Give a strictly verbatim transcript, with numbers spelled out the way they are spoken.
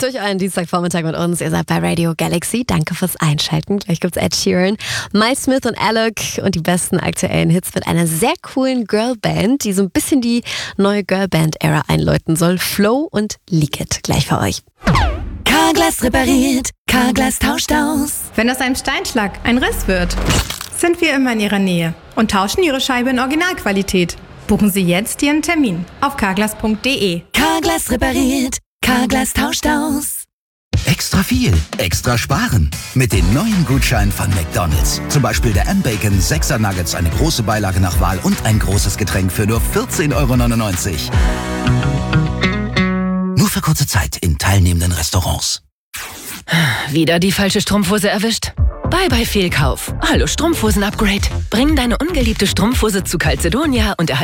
durch einen Dienstagvormittag mit uns. Ihr seid bei Radio Galaxy. Danke fürs Einschalten. Gleich gibt's Ed Sheeran, Mike Smith und Alok und die besten aktuellen Hits mit einer sehr coolen Girlband, die so ein bisschen die neue Girlband-Ära einläuten soll. Flow und Leak It. Gleich für euch. Carglass repariert, Carglass tauscht aus. Wenn aus einem Steinschlag ein Riss wird, sind wir immer in Ihrer Nähe und tauschen Ihre Scheibe in Originalqualität. Buchen Sie jetzt Ihren Termin auf carglass punkt de. Carglass repariert, Carglass tauscht aus. Extra viel, extra sparen. Mit den neuen Gutscheinen von McDonald's. Zum Beispiel der M-Bacon sechser Nuggets, eine große Beilage nach Wahl und ein großes Getränk für nur vierzehn Euro neunundneunzig. Nur für kurze Zeit in teilnehmenden Restaurants. Wieder die falsche Strumpfhose erwischt? Bye bye Fehlkauf. Hallo Strumpfhosen-Upgrade. Bring deine ungeliebte Strumpfhose zu Calzedonia und erhalte